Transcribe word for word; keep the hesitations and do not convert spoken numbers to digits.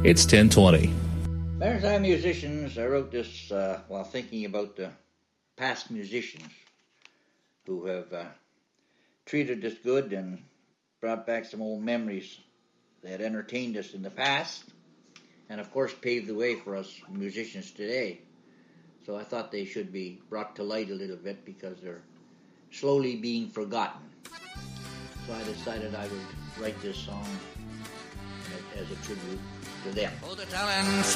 It's ten twenty. Maritime Musicians, I wrote this uh, while thinking about the past musicians who have uh, treated us good and brought back some old memories that entertained us in the past and, of course, paved the way for us musicians today. So I thought they should be brought to light a little bit because they're slowly being forgotten. So I decided I would write this song as a tribute to them.